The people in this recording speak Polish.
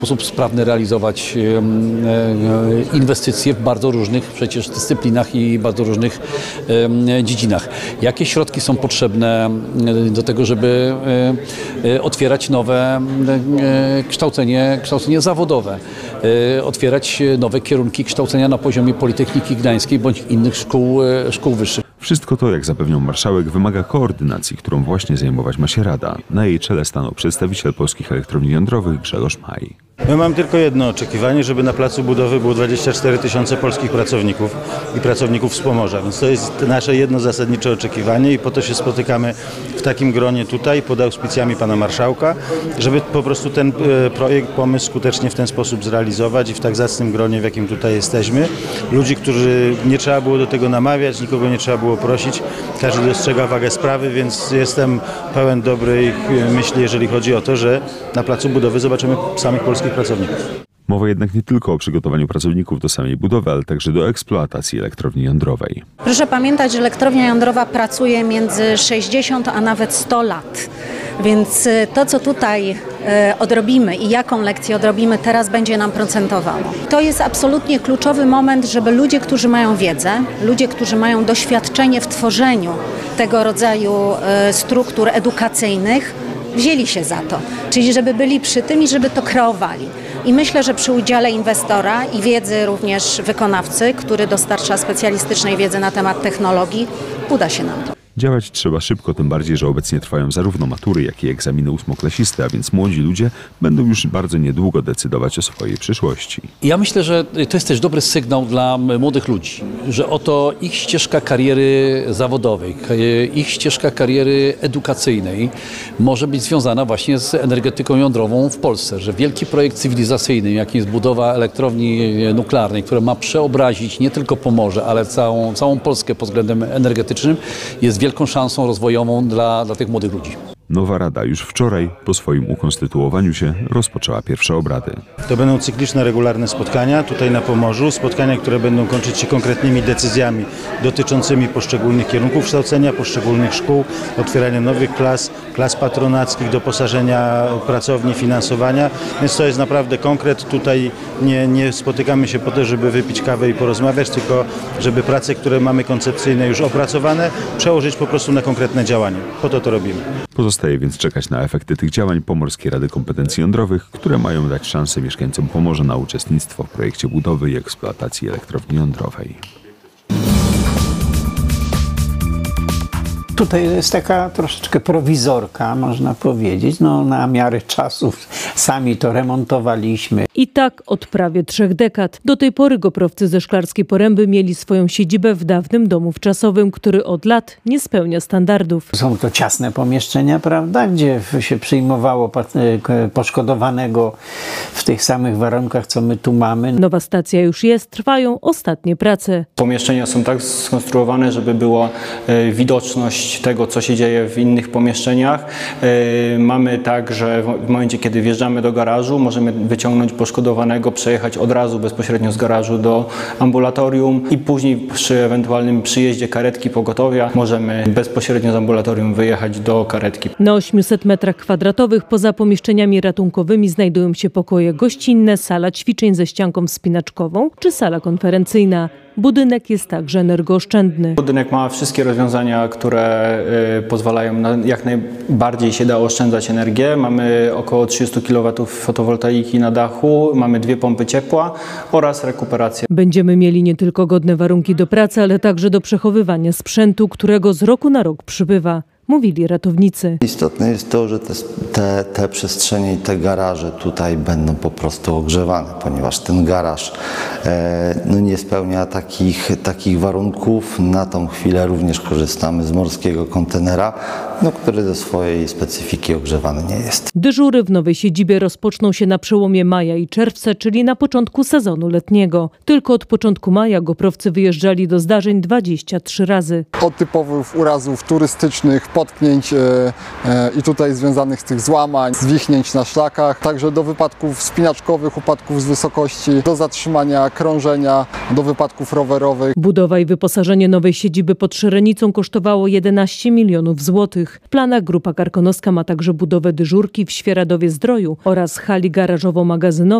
W sposób sprawny realizować inwestycje w bardzo różnych przecież dyscyplinach i bardzo różnych dziedzinach. Jakie środki są potrzebne do tego, żeby otwierać nowe kształcenie zawodowe, otwierać nowe kierunki kształcenia na poziomie Politechniki Gdańskiej bądź innych szkół wyższych. Wszystko to, jak zapewniał marszałek, wymaga koordynacji, którą właśnie zajmować ma się Rada. Na jej czele stanął przedstawiciel Polskich Elektrowni Jądrowych Grzegorz Maj. My mamy tylko jedno oczekiwanie, żeby na placu budowy było 24 000 polskich pracowników i pracowników z Pomorza. Więc to jest nasze jedno zasadnicze oczekiwanie i po to się spotykamy w takim gronie tutaj pod auspicjami pana marszałka, żeby po prostu ten projekt, pomysł skutecznie w ten sposób zrealizować i w tak zacnym gronie, w jakim tutaj jesteśmy. Ludzi, którzy nie trzeba było do tego namawiać, nikogo nie trzeba było prosić, każdy dostrzega wagę sprawy, więc jestem pełen dobrej myśli, jeżeli chodzi o to, że na placu budowy zobaczymy samych polskich pracowników. Mowa jednak nie tylko o przygotowaniu pracowników do samej budowy, ale także do eksploatacji elektrowni jądrowej. Proszę pamiętać, że elektrownia jądrowa pracuje między 60 a nawet 100 lat. Więc to, co tutaj odrobimy i jaką lekcję odrobimy, teraz będzie nam procentowało. To jest absolutnie kluczowy moment, żeby ludzie, którzy mają wiedzę, ludzie, którzy mają doświadczenie w tworzeniu tego rodzaju struktur edukacyjnych, wzięli się za to. Czyli żeby byli przy tym i żeby to kreowali. I myślę, że przy udziale inwestora i wiedzy również wykonawcy, który dostarcza specjalistycznej wiedzy na temat technologii, uda się nam to. Działać trzeba szybko, tym bardziej, że obecnie trwają zarówno matury, jak i egzaminy ósmoklasisty, a więc młodzi ludzie będą już bardzo niedługo decydować o swojej przyszłości. Ja myślę, że to jest też dobry sygnał dla młodych ludzi, że oto ich ścieżka kariery zawodowej, ich ścieżka kariery edukacyjnej może być związana właśnie z energetyką jądrową w Polsce, że wielki projekt cywilizacyjny, jakim jest budowa elektrowni nuklearnej, która ma przeobrazić nie tylko Pomorze, ale całą Polskę pod względem energetycznym, jest wielką szansą rozwojową dla tych młodych ludzi. Nowa Rada już wczoraj, po swoim ukonstytuowaniu się, rozpoczęła pierwsze obrady. To będą cykliczne, regularne spotkania tutaj na Pomorzu, spotkania, które będą kończyć się konkretnymi decyzjami dotyczącymi poszczególnych kierunków kształcenia, poszczególnych szkół, otwierania nowych klas patronackich, doposażenia pracowni, finansowania. Więc to jest naprawdę konkret. Tutaj nie spotykamy się po to, żeby wypić kawę i porozmawiać, tylko żeby prace, które mamy koncepcyjne już opracowane, przełożyć po prostu na konkretne działania. Po to robimy. Pozostaje więc czekać na efekty tych działań Pomorskiej Rady Kompetencji Jądrowych, które mają dać szansę mieszkańcom Pomorza na uczestnictwo w projekcie budowy i eksploatacji elektrowni jądrowej. Tutaj jest taka troszeczkę prowizorka, można powiedzieć, no na miarę czasów sami to remontowaliśmy. I tak od prawie 3 dekad. Do tej pory Goprowcy ze Szklarskiej Poręby mieli swoją siedzibę w dawnym domu wczasowym, który od lat nie spełnia standardów. Są to ciasne pomieszczenia, prawda, gdzie się przyjmowało poszkodowanego w tych samych warunkach, co my tu mamy. Nowa stacja już jest, trwają ostatnie prace. Pomieszczenia są tak skonstruowane, żeby była widoczność tego, co się dzieje w innych pomieszczeniach. Mamy tak, że w momencie, kiedy wjeżdżamy do garażu, możemy wyciągnąć poszkodowanego, przejechać od razu bezpośrednio z garażu do ambulatorium i później przy ewentualnym przyjeździe karetki pogotowia możemy bezpośrednio z ambulatorium wyjechać do karetki. Na 800 m2 poza pomieszczeniami ratunkowymi znajdują się pokoje gościnne, sala ćwiczeń ze ścianką wspinaczkową czy sala konferencyjna. Budynek jest także energooszczędny. Budynek ma wszystkie rozwiązania, które pozwalają na jak najbardziej się da oszczędzać energię. Mamy około 30 kW fotowoltaiki na dachu, mamy 2 pompy ciepła oraz rekuperację. Będziemy mieli nie tylko godne warunki do pracy, ale także do przechowywania sprzętu, którego z roku na rok przybywa. Mówili ratownicy. Istotne jest to, że te przestrzenie i te garaże tutaj będą po prostu ogrzewane, ponieważ ten garaż nie spełnia takich warunków. Na tą chwilę również korzystamy z morskiego kontenera, który ze swojej specyfiki ogrzewany nie jest. Dyżury w nowej siedzibie rozpoczną się na przełomie maja i czerwca, czyli na początku sezonu letniego. Tylko od początku maja Goprowcy wyjeżdżali do zdarzeń 23 razy. Od typowych urazów turystycznych, potknięć i tutaj związanych z tych złamań, zwichnięć na szlakach, także do wypadków wspinaczkowych, upadków z wysokości, do zatrzymania krążenia, do wypadków rowerowych. Budowa i wyposażenie nowej siedziby pod Szerenicą kosztowało 11 milionów złotych. W planach Grupa Karkonoska ma także budowę dyżurki w Świeradowie-Zdroju oraz hali garażowo-magazynowej